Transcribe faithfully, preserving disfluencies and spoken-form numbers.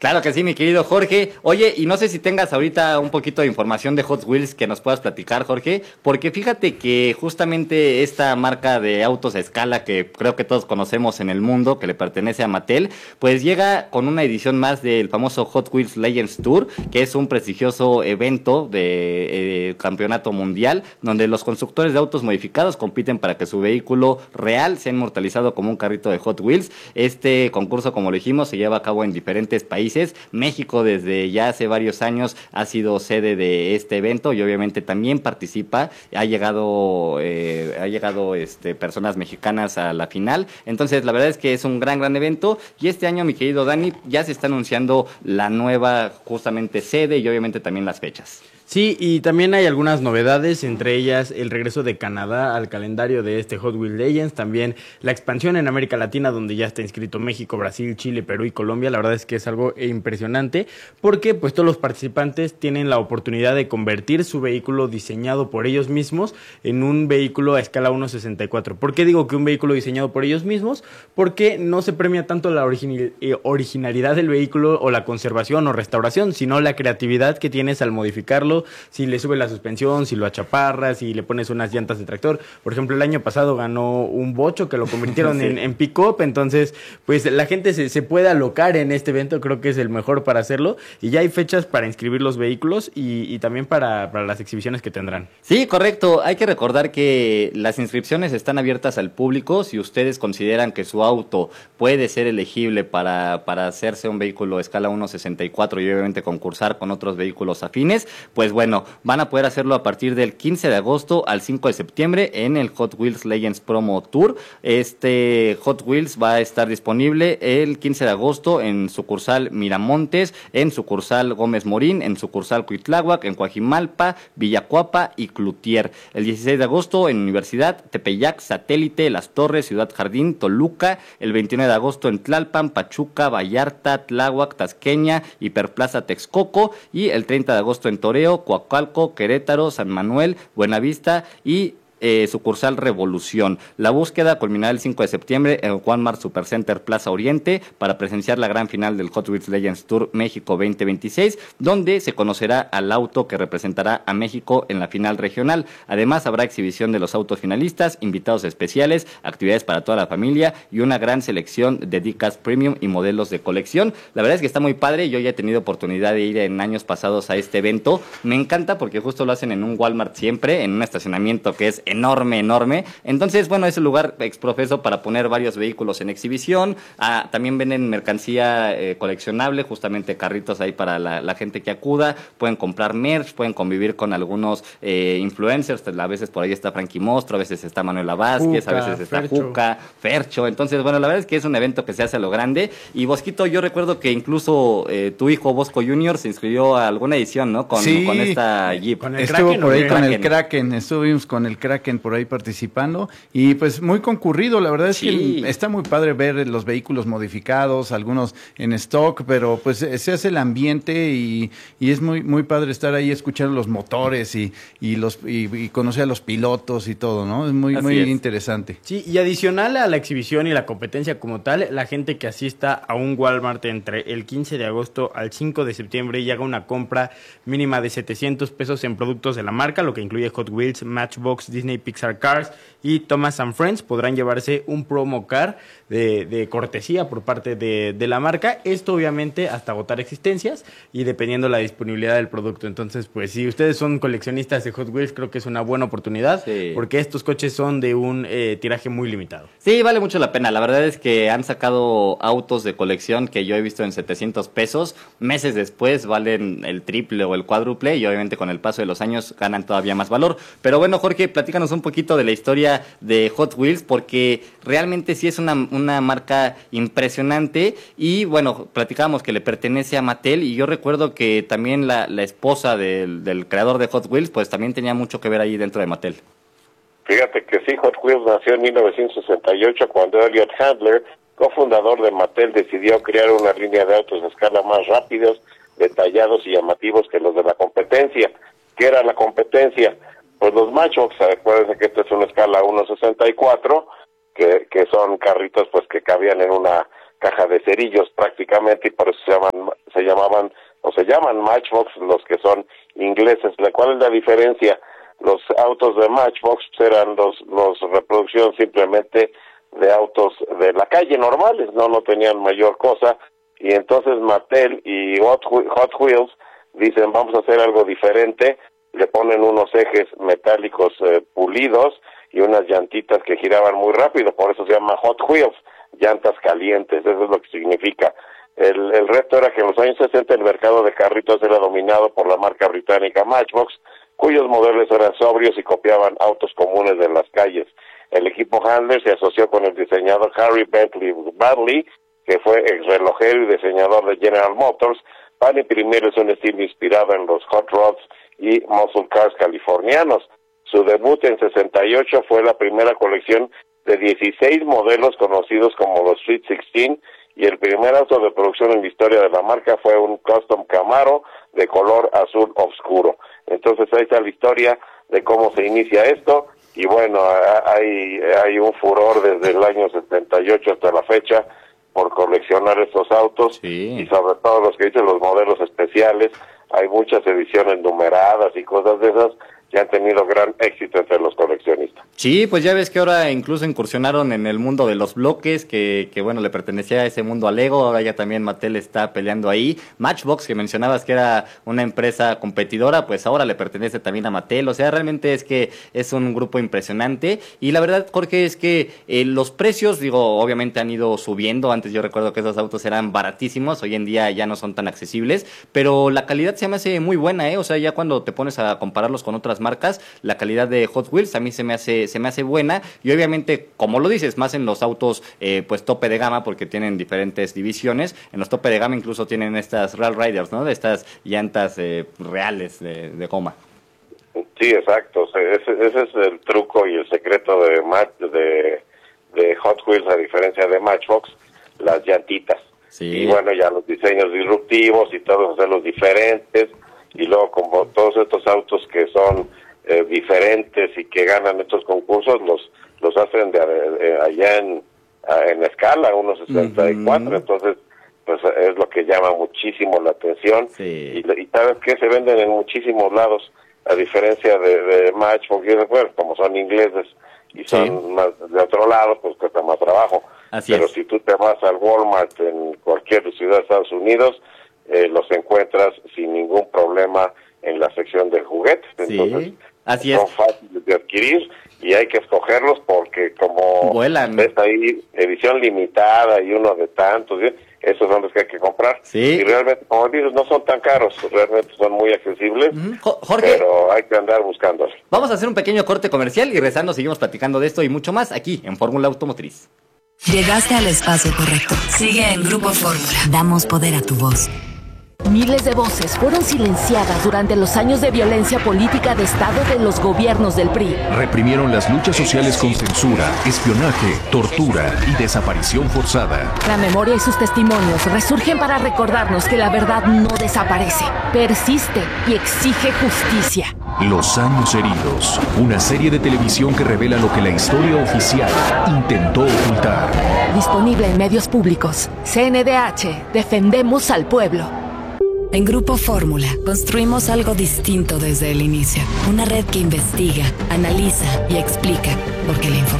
Claro que sí, mi querido Jorge. Oye, y no sé si tengas ahorita un poquito de información de Hot Wheels que nos puedas platicar, Jorge, porque fíjate que justamente esta marca de autos a escala que creo que todos conocemos en el mundo, que le pertenece a Mattel, pues llega con una edición más del famoso Hot Wheels Legends Tour, que es un prestigioso evento de eh, campeonato mundial, donde los constructores de autos modificados compiten para que su vehículo real sea inmortalizado como un carrito de Hot Wheels. Este concurso, como lo dijimos, se lleva a cabo en diferentes países. México desde ya hace varios años ha sido sede de este evento y obviamente también participa. Ha llegado, eh, ha llegado este, personas mexicanas a la final. Entonces, la verdad es que es un gran, gran evento. Y este año, mi querido Dani, ya se está anunciando la nueva justamente sede y obviamente también las fechas. Sí, y también hay algunas novedades, entre ellas el regreso de Canadá al calendario de este Hot Wheels Legends, también la expansión en América Latina, donde ya está inscrito México, Brasil, Chile, Perú y Colombia. La verdad es que es algo impresionante, porque pues todos los participantes tienen la oportunidad de convertir su vehículo diseñado por ellos mismos en un vehículo a escala uno sesenta y cuatro. ¿Por qué digo que un vehículo diseñado por ellos mismos? Porque no se premia tanto la origin- eh, originalidad del vehículo o la conservación o restauración, sino la creatividad que tienes al modificarlo, si le subes la suspensión, si lo achaparras, si le pones unas llantas de tractor. Por ejemplo, el año pasado ganó un bocho que lo convirtieron sí. en, en pick-up, entonces pues la gente se, se puede alocar en este evento, creo que es el mejor para hacerlo, y ya hay fechas para inscribir los vehículos y, y también para, para las exhibiciones que tendrán. Sí, correcto, hay que recordar que las inscripciones están abiertas al público. Si ustedes consideran que su auto puede ser elegible para, para hacerse un vehículo a escala uno sesenta y cuatro y obviamente concursar con otros vehículos afines, pues bueno, van a poder hacerlo a partir del quince de agosto al cinco de septiembre en el Hot Wheels Legends Promo Tour. Este Hot Wheels va a estar disponible el quince de agosto en sucursal Miramontes, en sucursal Gómez Morín, en sucursal Cuitláhuac, en Coajimalpa, Villacuapa y Cloutier. El dieciséis de agosto en Universidad, Tepeyac, Satélite, Las Torres, Ciudad Jardín, Toluca. El veintinueve de agosto en Tlalpan, Pachuca, Vallarta, Tláhuac, Tasqueña, Hiperplaza Texcoco. Y el treinta de agosto en Toreo, Coacalco, Querétaro, San Manuel, Buenavista y Eh, sucursal Revolución. La búsqueda culminará el cinco de septiembre en Walmart Supercenter Plaza Oriente para presenciar la gran final del Hot Wheels Legends Tour México veinte veintiséis, donde se conocerá al auto que representará a México en la final regional. Además, habrá exhibición de los autos finalistas, invitados especiales, actividades para toda la familia y una gran selección de D-Cast Premium y modelos de colección. La verdad es que está muy padre. Yo ya he tenido oportunidad de ir en años pasados a este evento. Me encanta porque justo lo hacen en un Walmart siempre, en un estacionamiento que es enorme, enorme. Entonces, bueno, es el lugar exprofeso para poner varios vehículos en exhibición. Ah, también venden mercancía eh, coleccionable, justamente carritos ahí para la, la gente que acuda. Pueden comprar merch, pueden convivir con algunos eh, influencers. A veces por ahí está Frankie Mostro, a veces está Manuela Vázquez, Juca, a veces está Fercho. Juca, Fercho. Entonces, bueno, la verdad es que es un evento que se hace a lo grande. Y Bosquito, yo recuerdo que incluso eh, tu hijo Bosco junior se inscribió a alguna edición, ¿no? Con, sí, con esta Jeep. Con el Estuvo Kraken, por ahí con Kraken. el Kraken, estuvimos con el Kraken por ahí participando y pues muy concurrido. La verdad es sí. que está muy padre ver los vehículos modificados, algunos en stock, pero pues se hace el ambiente y, y es muy muy padre estar ahí, escuchar los motores y, y los y, y conocer a los pilotos y todo, ¿no? Es muy Así muy es. interesante. Sí, y adicional a la exhibición y la competencia como tal, la gente que asista a un Walmart entre el quince de agosto al cinco de septiembre y haga una compra mínima de setecientos pesos en productos de la marca, lo que incluye Hot Wheels, Matchbox, Disney Pixar Cars y Thomas and Friends, podrán llevarse un promo car de, de cortesía por parte de, de la marca. Esto obviamente hasta agotar existencias y dependiendo la disponibilidad del producto. Entonces, pues si ustedes son coleccionistas de Hot Wheels, creo que es una buena oportunidad sí. porque estos coches son de un eh, tiraje muy limitado. Sí, vale mucho la pena. La verdad es que han sacado autos de colección que yo he visto en setecientos pesos. Meses después valen el triple o el cuádruple y obviamente con el paso de los años ganan todavía más valor. Pero bueno, Jorge, platícanos un poquito de la historia de Hot Wheels porque realmente sí es una, una marca impresionante y bueno, platicábamos que le pertenece a Mattel y yo recuerdo que también la, la esposa del, del creador de Hot Wheels pues también tenía mucho que ver ahí dentro de Mattel. Fíjate que sí, Hot Wheels nació en mil novecientos sesenta y ocho cuando Elliot Handler, cofundador de Mattel, decidió crear una línea de autos a escala más rápidos, detallados y llamativos que los de la competencia. ¿Qué era la competencia? Pues los Matchbox, acuérdense que esta es una escala uno sesenta y cuatro, que, que son carritos pues que cabían en una caja de cerillos prácticamente y por eso se llaman, se llamaban, o se llaman Matchbox, los que son ingleses. ¿Cuál es la diferencia? Los autos de Matchbox eran los, los reproducción simplemente de autos de la calle normales, no, no tenían mayor cosa, y entonces Mattel y Hot, Hot Wheels dicen, vamos a hacer algo diferente, le ponen unos ejes metálicos eh, pulidos y unas llantitas que giraban muy rápido, por eso se llama Hot Wheels, llantas calientes, eso es lo que significa. El, el reto era que en los años sesenta el mercado de carritos era dominado por la marca británica Matchbox, cuyos modelos eran sobrios y copiaban autos comunes de las calles. El equipo Handler se asoció con el diseñador Harry Bentley Baddeley, que fue ex relojero y diseñador de General Motors, para imprimirles un estilo inspirado en los Hot Rods y Muscle Cars californianos. Su debut en sesenta y ocho fue la primera colección de dieciséis modelos conocidos como los Sweet dieciséis, y el primer auto de producción en la historia de la marca fue un Custom Camaro de color azul oscuro. Entonces ahí está la historia de cómo se inicia esto, y bueno, hay, hay un furor desde el año setenta y ocho hasta la fecha por coleccionar estos autos, sí. Y sobre todo los que dicen los modelos especiales. Hay muchas ediciones numeradas y cosas de esas que han tenido gran éxito entre los coleccionistas. Sí, pues ya ves que ahora incluso incursionaron en el mundo de los bloques, que, que bueno, le pertenecía a ese mundo a Lego, ahora ya también Mattel está peleando ahí. Matchbox, que mencionabas que era una empresa competidora, pues ahora le pertenece también a Mattel, o sea, realmente es que es un grupo impresionante, y la verdad, Jorge, es que eh, los precios, digo, obviamente han ido subiendo. Antes yo recuerdo que esos autos eran baratísimos, hoy en día ya no son tan accesibles, pero la calidad se me hace muy buena, ¿eh? O sea, ya cuando te pones a compararlos con otras marcas, la calidad de Hot Wheels a mí se me hace se me hace buena, y obviamente, como lo dices, más en los autos eh, pues tope de gama, porque tienen diferentes divisiones. En los tope de gama incluso tienen estas Real Riders, ¿no? De estas llantas eh, reales de, de goma. Sí, exacto. Ese, ese es el truco y el secreto de, de, de Hot Wheels, a diferencia de Matchbox, las llantitas. Sí. Y bueno, ya los diseños disruptivos y todos hacerlos diferentes, y luego como todos estos autos que son eh, diferentes y que ganan estos concursos, los los hacen de, de allá en en escala, unos sesenta y cuatro, uh-huh. Entonces pues es lo que llama muchísimo la atención. Sí. y, y sabes que se venden en muchísimos lados, a diferencia de, de Match, porque bueno, como son ingleses y son sí. más de otro lado, pues cuesta más trabajo. Así Pero es. Si tú te vas al Walmart en cualquier ciudad de Estados Unidos, eh, los encuentras sin ningún problema en la sección de juguetes. Entonces, sí, así son es. fáciles de adquirir y hay que escogerlos porque como vuelan. Ves ahí edición limitada y uno de tantos, ¿sí? Esos son los que hay que comprar. Sí. Y realmente, como dices, no son tan caros, realmente son muy accesibles, uh-huh. Jorge, pero hay que andar buscándolos. Vamos a hacer un pequeño corte comercial y regresando seguimos platicando de esto y mucho más aquí en Fórmula Automotriz. Llegaste al espacio correcto. Sigue en Grupo Fórmula. Damos poder a tu voz. Miles de voces fueron silenciadas durante los años de violencia política de Estado de los gobiernos del P R I. Reprimieron las luchas sociales con censura, espionaje, tortura y desaparición forzada. La memoria y sus testimonios resurgen para recordarnos que la verdad no desaparece, persiste y exige justicia. Los años heridos, una serie de televisión que revela lo que la historia oficial intentó ocultar. Disponible en medios públicos. C N D H, defendemos al pueblo. En Grupo Fórmula, construimos algo distinto desde el inicio. Una red que investiga, analiza y explica, porque la información